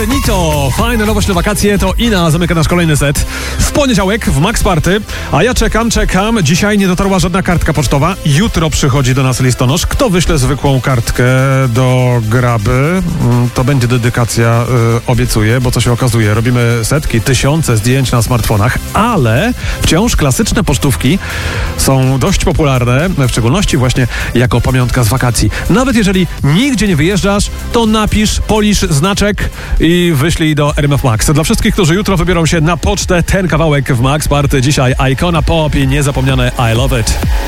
Benito. Fajna nowość na wakacje, to Ina zamyka nasz kolejny set. W poniedziałek w Max Party, a ja czekam. Dzisiaj nie dotarła żadna kartka pocztowa. Jutro przychodzi do nas listonosz. Kto wyśle zwykłą kartkę do graby, to będzie dedykacja, obiecuję, bo co się okazuje, robimy setki, tysiące zdjęć na smartfonach, ale wciąż klasyczne pocztówki są dość popularne, w szczególności właśnie jako pamiątka z wakacji. Nawet jeżeli nigdzie nie wyjeżdżasz, to napisz, polisz znaczek i wyślij do RMF Max. Dla wszystkich, którzy jutro wybiorą się na pocztę, ten kawałek w Max Party dzisiaj Icona Pop i niezapomniane I Love It.